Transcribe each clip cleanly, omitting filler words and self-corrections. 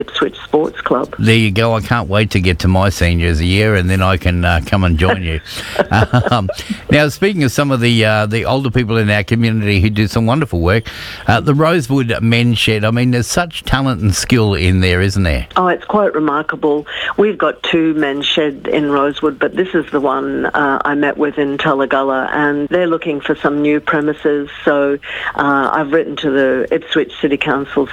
Ipswich Sports Club. There you go. I can't wait to get to my seniors year, and then I can come and join you. Now, speaking of some of the older people in our community who do some wonderful work, the Rosewood Men's Shed. I mean, there's such talent and skill in there, isn't there? Oh, it's quite remarkable. We've got 2 men's sheds in Rosewood, but this is the one I met with in Tullagulla, and they're looking for some new premises. So I've written to the Ipswich City Council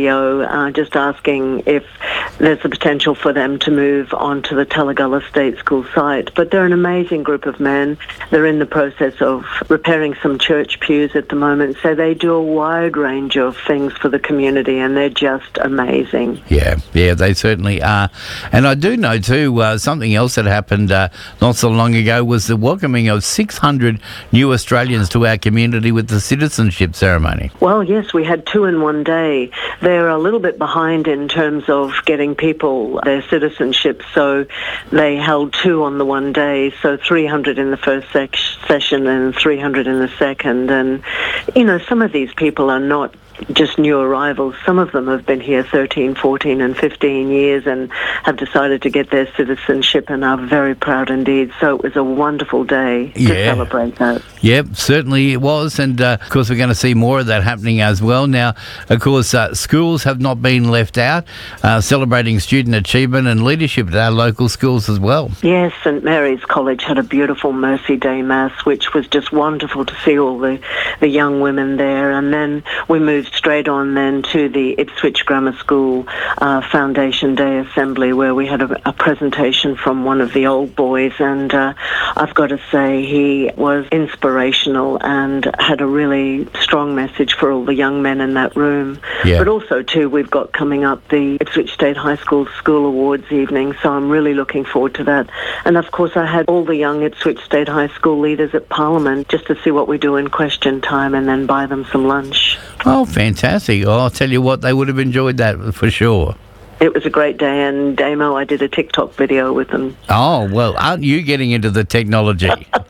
CEO just asking if there's the potential for them to move on to the Tullagulla State School site. But they're an amazing group of men. They're in the process of repairing some church pews at the moment, so they do a wide range of things for the community, and they're just amazing. Yeah, they certainly are. And I do know too, something else that happened not so long ago was the welcoming of 600 new Australians to our community with the citizenship ceremony. Well, yes, we had 2 in one day. They're a little bit behind in terms of getting people their citizenship, so they held 2 on the one day, so 300 in the first session and 300 in the second. And, you know, some of these people are not just new arrivals. Some of them have been here 13, 14 and 15 years and have decided to get their citizenship and are very proud indeed. So it was a wonderful day to celebrate that. Yep, certainly it was. And, of course, we're going to see more of that happening as well. Now, of course, schools have not been left out, celebrating student achievement and leadership at our local schools as well. Yes, St Mary's College had a beautiful Mercy Day Mass, which was just wonderful to see all the young women there. And then we moved straight on then to the Ipswich Grammar School Foundation Day Assembly, where we had a presentation from one of the old boys, and I've got to say he was inspirational and had a really strong message for all the young men in that room. Yeah. But also too, we've got coming up the Ipswich State High School School Awards evening, so I'm really looking forward to that. And of course I had all the young Ipswich State High School leaders at Parliament just to see what we do in question time and then buy them some lunch. Oh, fantastic. Oh, I'll tell you what, they would have enjoyed that for sure. It was a great day, and Damo, I did a TikTok video with them. Oh, well, aren't you getting into the technology?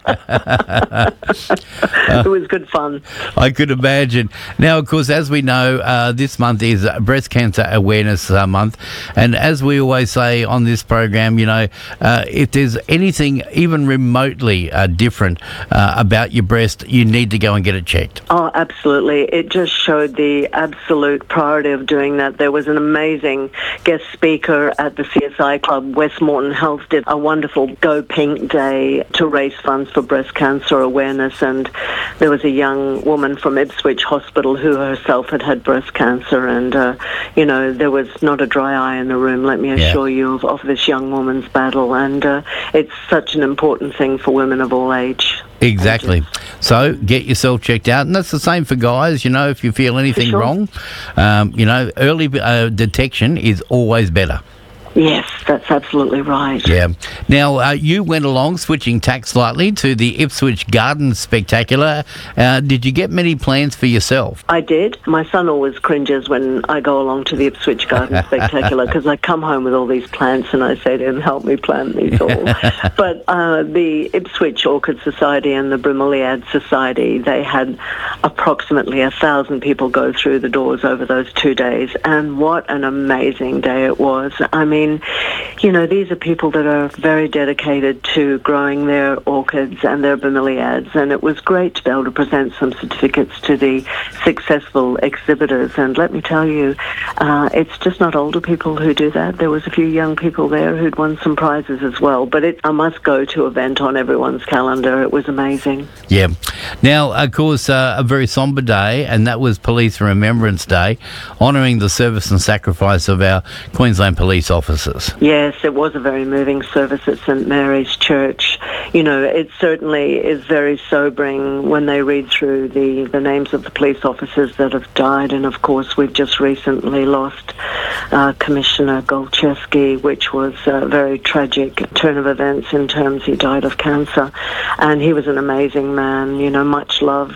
It was good fun. I could imagine. Now, of course, as we know, this month is Breast Cancer Awareness Month, and as we always say on this program, you know, if there's anything even remotely different about your breast, you need to go and get it checked. Oh, absolutely. It just showed the absolute priority of doing that. There was an amazing guest speaker at the CSI Club. Westmoreton Health did a wonderful Go Pink Day to raise funds for breast cancer awareness, and there was a young woman from Ipswich Hospital who herself had breast cancer, and you know, there was not a dry eye in the room, let me assure you, of this young woman's battle, and it's such an important thing for women of all age. Exactly. So get yourself checked out, and that's the same for guys. You know, if you feel anything wrong, you know, early detection is always better. Yes, that's absolutely right. Yeah. Now, you went along, switching tack slightly, to the Ipswich Garden Spectacular. Did you get many plans for yourself? I did. My son always cringes when I go along to the Ipswich Garden Spectacular because I come home with all these plants and I say to him, help me plant these all. But the Ipswich Orchid Society and the Bromeliad Society, they had approximately 1,000 people go through the doors over those 2 days. And what an amazing day it was. I mean, you know, these are people that are very dedicated to growing their orchids and their bromeliads, and it was great to be able to present some certificates to the successful exhibitors. And let me tell you, it's just not older people who do that. There was a few young people there who'd won some prizes as well, but it's a must-go-to event on everyone's calendar. It was amazing. Yeah. Now, of course, a very sombre day, and that was Police Remembrance Day, honouring the service and sacrifice of our Queensland police officers. Yes, it was a very moving service at St Mary's Church. You know, it certainly is very sobering when they read through the names of the police officers that have died. And of course, we've just recently lost Commissioner Golczewski, which was a very tragic turn of events in terms he died of cancer. And he was an amazing man, you know, much loved.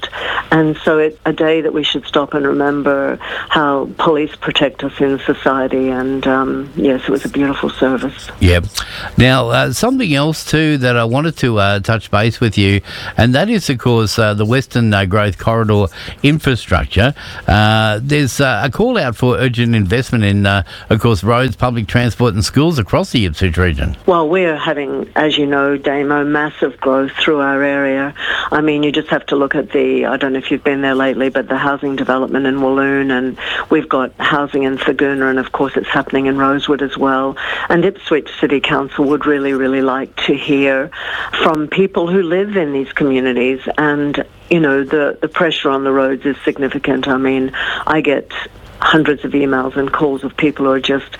And so it's a day that we should stop and remember how police protect us in society. And yes, it was a beautiful service. Yep. Now, something else too that I wanted to touch base with you, and that is, of course, the Western Growth Corridor infrastructure. There's a call out for urgent investment in, of course, roads, public transport and schools across the Ipswich region. Well, we're having, as you know, Damo, massive growth through our area. I mean, you just have to look at I don't know if you've been there lately, but the housing development in Walloon, and we've got housing in Thurgoona, and of course it's happening in Rosewood as well. And Ipswich City Council would really, really like to hear from people who live in these communities. And, you know, the pressure on the roads is significant. I mean, I get hundreds of emails and calls of people who are just,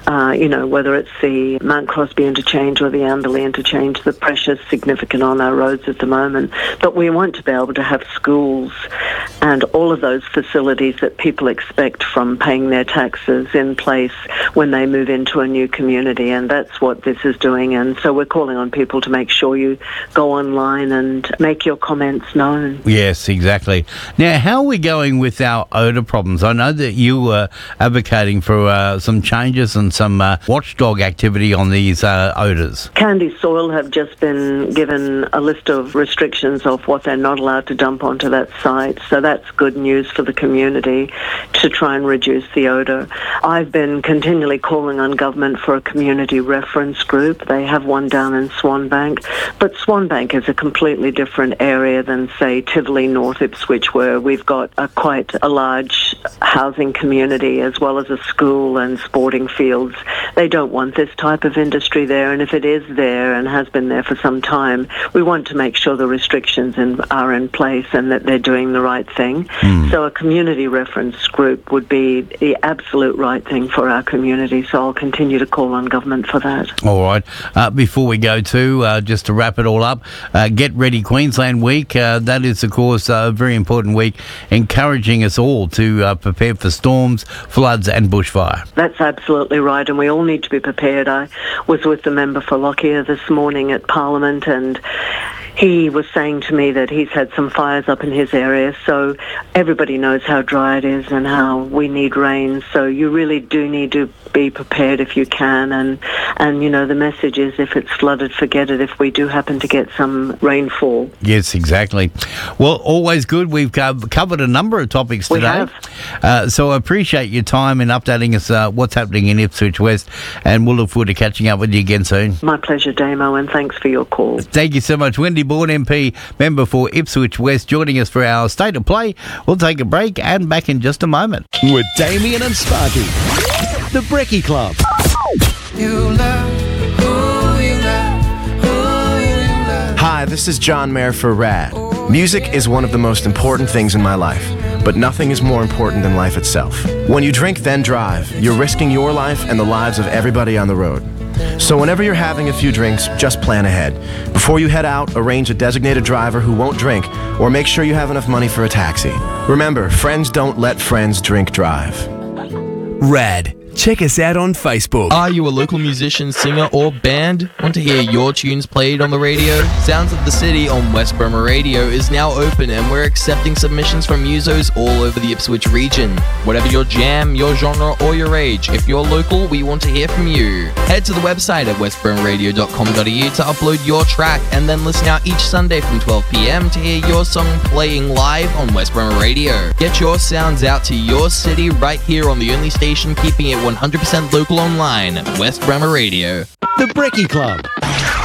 whether it's the Mount Crosby interchange or the Amberley interchange, the pressure's significant on our roads at the moment. But we want to be able to have schools and all of those facilities that people expect from paying their taxes in place when they move into a new community. And that's what this is doing. And so we're calling on people to make sure you go online and make your comments known. Yes, exactly. Now, how are we going with our odour problems? I know that you were advocating for some changes and some watchdog activity on these odours. Candy Soil have just been given a list of restrictions of what they're not allowed to dump onto that site. So that's good news for the community to try and reduce the odour. I've been continually calling on government for a community reference group. They have one down in Swanbank, but Swanbank is a completely different area than, say, Tivoli, North Ipswich, where we've got quite a large housing community as well as a school and sporting fields. They don't want this type of industry there, and if it is there and has been there for some time, we want to make sure the restrictions are in place and that they're doing the right thing. So a community reference group would be the absolute right thing for our community, so I'll continue to call on government for that. All right. Before we go just to wrap it all up, Get Ready Queensland Week. That is, of course, a very important week, encouraging us all to prepare for storms, floods and bushfire. That's absolutely right, and we all need to be prepared. I was with the member for Lockyer this morning at Parliament, and he was saying to me that he's had some fires up in his area, so everybody knows how dry it is and how we need rain, so you really do need to be prepared if you can, and you know, the message is if it's flooded, forget it if we do happen to get some rainfall. Yes, exactly. Well, always good. We've covered a number of topics today. We have. So I appreciate your time in updating us what's happening in Ipswich West, and we'll look forward to catching up with you again soon. My pleasure, Damo, and thanks for your call. Thank you so much. Wendy Bourne, MP, member for Ipswich West, joining us for our State of Play. We'll take a break and back in just a moment. With Damien and Sparky, the Brekkie Club. You love who you love, who you love. Hi, this is John Mayer for RAD. Music is one of the most important things in my life, but nothing is more important than life itself. When you drink, then drive, you're risking your life and the lives of everybody on the road. So whenever you're having a few drinks, just plan ahead. Before you head out, arrange a designated driver who won't drink, or make sure you have enough money for a taxi. Remember, friends don't let friends drink drive. RAD. Check us out on Facebook. Are you a local musician, singer or band? Want to hear your tunes played on the radio? Sounds of the City on West Bremer Radio is now open, and we're accepting submissions from musos all over the Ipswich region. Whatever your jam, your genre or your age, if you're local, we want to hear from you. Head to the website at westbremerradio.com.au to upload your track, and then listen out each Sunday from 12 p.m. to hear your song playing live on West Bremer Radio. Get your sounds out to your city right here on the only station keeping it 100% local online, West Bremer Radio. The Brekkie Club.